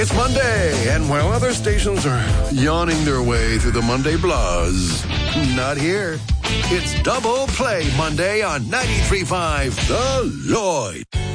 It's Monday, and while other stations are yawning their way through the Monday blues, not here. It's Double Play Monday on 93.5 The Lloyd.